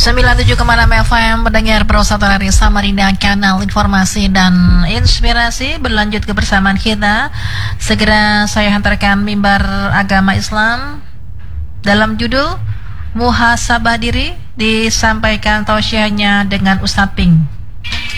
97,6 FM mendengar Persatuan dari Samarinda, kanal informasi dan inspirasi. Berlanjut kebersamaan kita. Segera saya hantarkan mimbar agama Islam dalam judul Muhasabah Diri, disampaikan tausiahnya dengan Ustadz Ping.